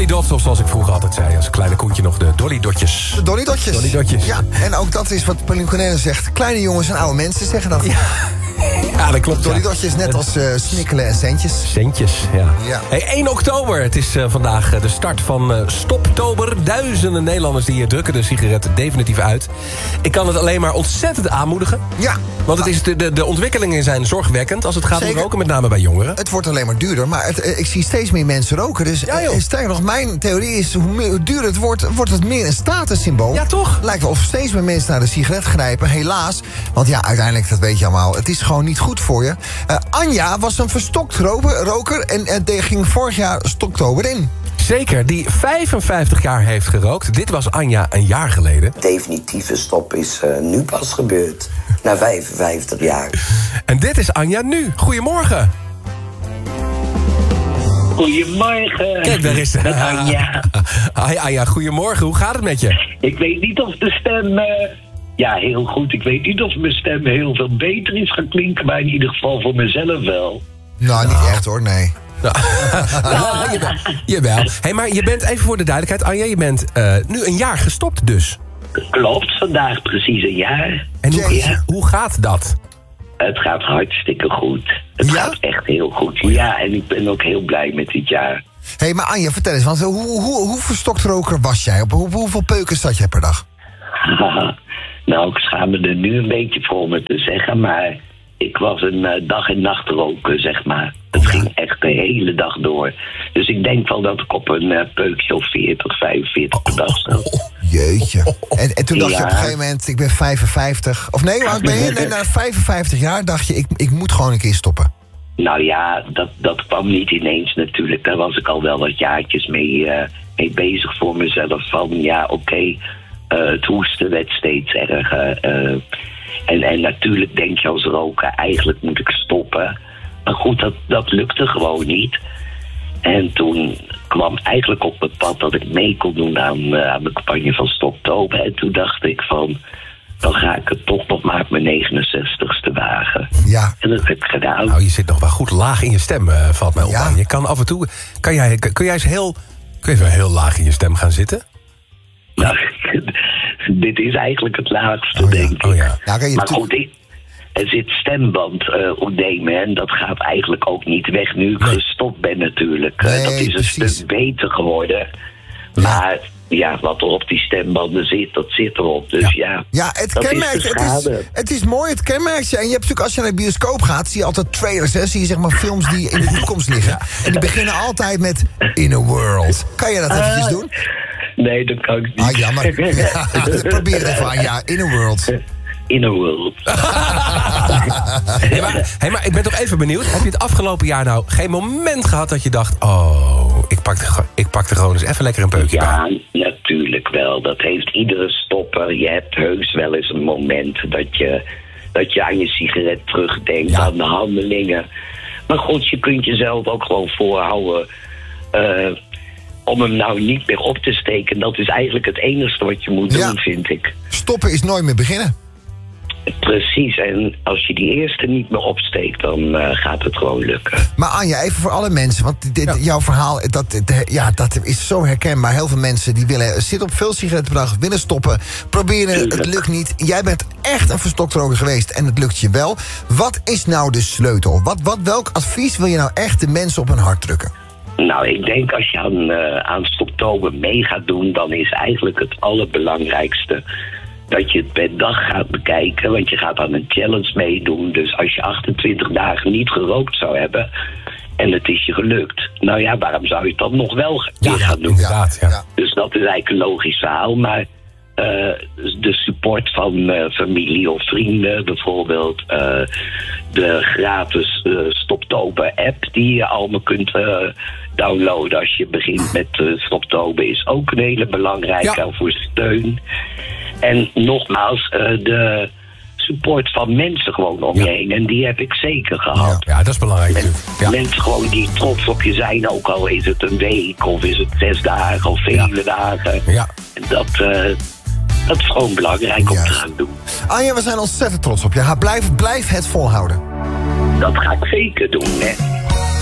Dolly Dots, of zoals ik vroeger altijd zei... als kleine koentje nog de Dolly Dotjes. De Dolly Dotjes. Dolly Dotjes. Ja, en ook dat is wat Pauline Cornelissen zegt. Kleine jongens en oude mensen zeggen dat. Ja, dat klopt. Dolly Dotjes, net als snikkelen en centjes. Centjes, ja. Ja. Hey, 1 oktober, het is vandaag de start van Stoptober. Duizenden Nederlanders die drukken de sigaret definitief uit. Ik kan het alleen maar ontzettend aanmoedigen. Ja. Want het is de ontwikkelingen zijn zorgwekkend als het gaat om roken, met name bij jongeren. Het wordt alleen maar duurder, maar ik zie steeds meer mensen roken. Dus sterker nog, mijn theorie is, hoe duurder het wordt het meer een statussymbool. Ja, toch? Lijkt wel of steeds meer mensen naar de sigaret grijpen, helaas. Want ja, uiteindelijk, dat weet je allemaal, het is gewoon niet goed voor je. Anja was een verstokt roker en ging vorig jaar Stoptober in. Zeker, die 55 jaar heeft gerookt. Dit was Anja een jaar geleden. Definitieve stop is nu pas gebeurd. Na 55 jaar. En dit is Anja nu. Goedemorgen. Goedemorgen. Kijk, daar is Met Anja. Hi Anja, goedemorgen. Hoe gaat het met je? Ik weet niet of de stem... ja, heel goed. Ik weet niet of mijn stem heel veel beter is gaan klinken... maar in ieder geval voor mezelf wel. Nou, niet echt hoor, nee. Jawel. Hey, maar je bent, even voor de duidelijkheid, Anja... je bent nu een jaar gestopt dus. Klopt, vandaag precies een jaar. En hoe gaat dat? Het gaat hartstikke goed. Het gaat echt heel goed. Ja, en ik ben ook heel blij met dit jaar. Hé, maar Anja, vertel eens, want hoe verstokt roker was jij? Op hoeveel peuken zat jij per dag? Nou, ik schaam me er nu een beetje voor me te zeggen, maar ik was een dag en nacht roken, zeg maar. Het ging echt de hele dag door. Dus ik denk wel dat ik op een peukje of 40, 45 per dag zat. Jeetje. En toen dacht je op een gegeven moment, ik ben 55. Of nee, hoe oud ben je? Nee, na 55 jaar dacht je, ik moet gewoon een keer stoppen. Nou ja, dat kwam niet ineens natuurlijk. Daar was ik al wel wat jaartjes mee bezig voor mezelf. Van ja, oké, het hoesten werd steeds erger. En natuurlijk denk je als roker, eigenlijk moet ik stoppen. Maar goed, dat lukte gewoon niet. En toen kwam eigenlijk op het pad dat ik mee kon doen aan de campagne van Stoptober. En toen dacht ik van, dan ga ik het toch nog maar op mijn 69ste wagen. Ja. En dat heb ik gedaan. Nou, je zit nog wel goed laag in je stem, valt mij op aan. Je kan af en toe, kun jij eens kun je wel heel laag in je stem gaan zitten? Nou, dit is eigenlijk het laagste, denk ik. Oh ja. Maar goed, er zit stembandoedemen en dat gaat eigenlijk ook niet weg nu ik gestopt ben natuurlijk. Nee, dat is een stuk beter geworden. Maar ja, wat er op die stembanden zit, dat zit erop. Dus ja het kenmerkt. Het is mooi, het kenmerkt je. En je hebt natuurlijk, als je naar de bioscoop gaat, zie je altijd trailers. Hè? Zie je zeg maar films die in de toekomst liggen. En die beginnen altijd met In a World. Kan je dat eventjes doen? Nee, dat kan ik niet. Ah, jammer. Probeer het even aan. Ja, In a World. In a World. maar ik ben toch even benieuwd. Heb je het afgelopen jaar nou geen moment gehad dat je dacht, ik pak er gewoon eens even lekker een peukje bij? Ja, natuurlijk wel. Dat heeft iedere stopper. Je hebt heus wel eens een moment dat je aan je sigaret terugdenkt, aan de handelingen. Maar goed, je kunt jezelf ook gewoon voorhouden om hem nou niet meer op te steken. Dat is eigenlijk het enige wat je moet doen, vind ik. Stoppen is nooit meer beginnen. Precies, en als je die eerste niet meer opsteekt, dan gaat het gewoon lukken. Maar Anja, even voor alle mensen, want jouw verhaal, dat is zo herkenbaar. Heel veel mensen die zitten op veel sigaretten per dag, willen stoppen, proberen, het lukt niet. Jij bent echt een verstokt roker geweest en het lukt je wel. Wat is nou de sleutel? Welk advies wil je nou echt de mensen op hun hart drukken? Nou, ik denk als je aan Stoptober mee gaat doen, dan is eigenlijk het allerbelangrijkste dat je het per dag gaat bekijken, want je gaat aan een challenge meedoen. Dus als je 28 dagen niet gerookt zou hebben en het is je gelukt, nou ja, waarom zou je het dan nog wel gaan doen? Inderdaad, ja. Dus dat is eigenlijk een logisch verhaal, maar de support van familie of vrienden, bijvoorbeeld de gratis Stoptober app die je allemaal kunt downloaden als je begint met Stoptober, is ook een hele belangrijke voor steun. En nogmaals, de support van mensen gewoon om je heen. En die heb ik zeker gehad. Ja, dat is belangrijk natuurlijk. Ja. Mensen gewoon die trots op je zijn, ook al is het een week of is het 6 dagen of vele dagen. Ja. En dat is gewoon belangrijk om te gaan doen. Anja, we zijn ontzettend trots op je. Blijf het volhouden. Dat ga ik zeker doen, hè.